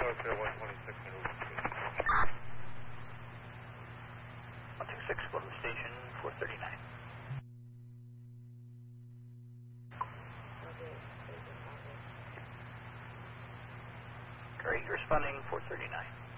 Hotel 126 in Route 126, go to the station, 439. Craig responding, 439.